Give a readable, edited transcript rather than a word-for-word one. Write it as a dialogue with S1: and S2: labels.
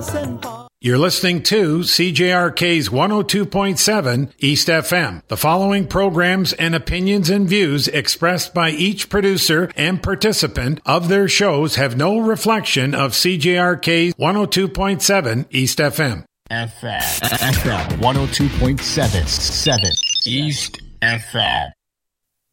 S1: You're listening to CJRK's 102.7 East FM. The following programs and opinions and views expressed by each producer and participant of their shows have no reflection of CJRK's 102.7 East FM.
S2: FM 102.7 East FM.